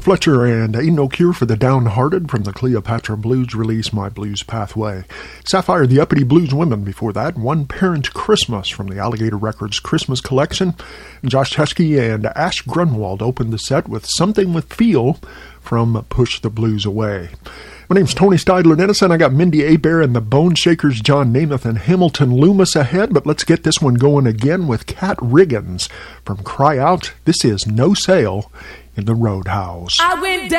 Fletcher and Ain't No Cure for the Downhearted from the Cleopatra Blues release, My Blues Pathway. Sapphire, the Uppity Blues Women before that. One Parent Christmas from the Alligator Records Christmas Collection. And Josh Teskey and Ash Grunwald opened the set with Something with Feel from Push the Blues Away. My name's Tony Steidler Dennison. I got Mindy Abair and the Bone Shakers, John Namath and Hamilton Loomis ahead, but let's get this one going again with Kat Riggins from Cry Out. This is No Sale in the Roadhouse. I went down